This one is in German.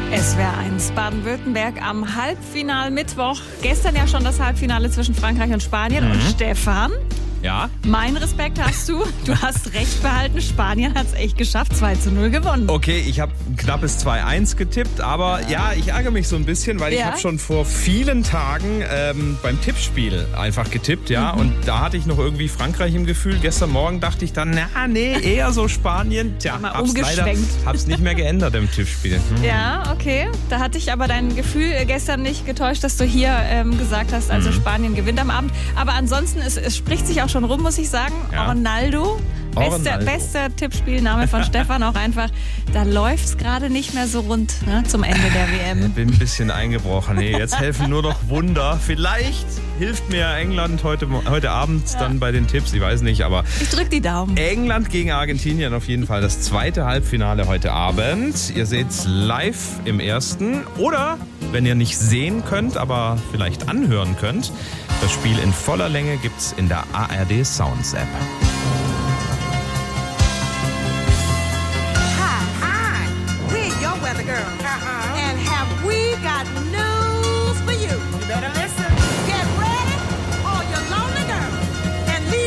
SWR1 Baden-Württemberg am Halbfinalmittwoch. Gestern ja schon das Halbfinale zwischen Frankreich und Spanien. Und Stefan, Ja? mein Respekt hast du. Du hast recht behalten. Spanien hat es echt geschafft. 2:0 gewonnen. Okay, ich habe ein knappes 2:1 getippt, aber ja, ich ärgere mich so ein bisschen, weil ich habe schon vor vielen Tagen beim Tippspiel einfach getippt, ja, und da hatte ich noch irgendwie Frankreich im Gefühl. Gestern Morgen dachte ich dann, eher so Spanien. Tja, hab's nicht mehr geändert im Tippspiel. Ja, okay. Da hatte ich aber dein Gefühl gestern nicht getäuscht, dass du hier gesagt hast, also Spanien gewinnt am Abend. Aber ansonsten, es spricht sich auch schon rum, muss ich sagen. Ja. Ronaldo. Bester Tippspielname von Stefan auch einfach. Da läuft es gerade nicht mehr so rund, ne, zum Ende der WM. Ich bin ein bisschen eingebrochen. Nee, jetzt helfen nur noch Wunder. Vielleicht hilft mir England heute Abend dann bei den Tipps. Ich weiß nicht, aber Ich drück die Daumen. England gegen Argentinien auf jeden Fall das zweite Halbfinale heute Abend. Ihr seht's live im ersten. Oder, wenn ihr nicht sehen könnt, aber vielleicht anhören könnt, das Spiel in voller Länge gibt's in der ARD Sounds App.